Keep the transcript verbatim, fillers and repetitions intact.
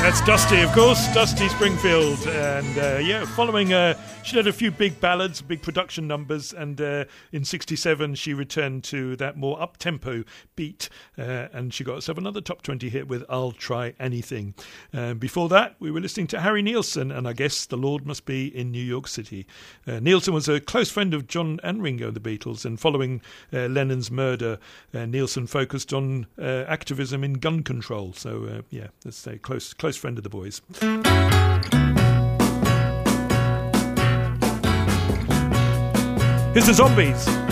That's Dusty, of course, Dusty Springfield. And uh, yeah, following, uh, she had a few big ballads, big production numbers, and uh, in sixty-seven she returned to that more up-tempo beat, uh, and she got herself another top twenty hit with I'll Try Anything. Uh, before that, we were listening to Harry Nilsson, and I guess the Lord must be in New York City. Uh, Nilsson was a close friend of John and Ringo, the Beatles, and following uh, Lennon's murder, uh, Nilsson focused on uh, activism in gun control. So uh, yeah, let's say close, close friend of the boys. Here's the Zombies.